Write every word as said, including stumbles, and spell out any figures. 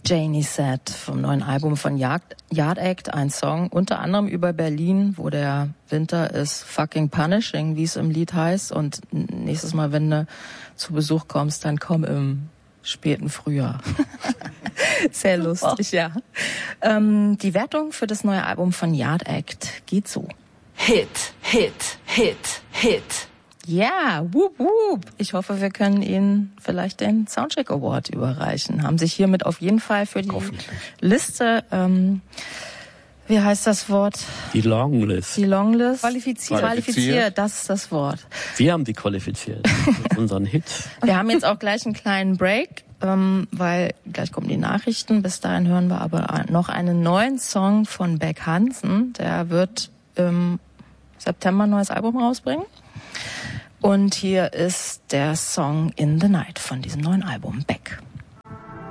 Janie Said vom neuen Album von Yard, Yard Act, ein Song unter anderem über Berlin, wo der Winter ist fucking punishing, wie es im Lied heißt. Und nächstes Mal, wenn du zu Besuch kommst, dann komm im späten Frühjahr. Sehr lustig, ja. Ähm, die Wertung für das neue Album von Yard Act geht so. Hit, Hit, Hit, Hit. Ja, wup, wup. Ich hoffe, wir können Ihnen vielleicht den Soundcheck Award überreichen. Haben sich hiermit auf jeden Fall für die Liste, ähm, wie heißt das Wort? Die Longlist. Die Longlist. Qualifiziert. Qualifiziert, das ist das Wort. Wir haben die qualifiziert mit unseren Hits. Wir haben jetzt auch gleich einen kleinen Break, ähm, weil gleich kommen die Nachrichten. Bis dahin hören wir aber noch einen neuen Song von Beck Hansen. Der wird im September ein neues Album rausbringen. Und hier ist der Song In the Night von diesem neuen Album Beck.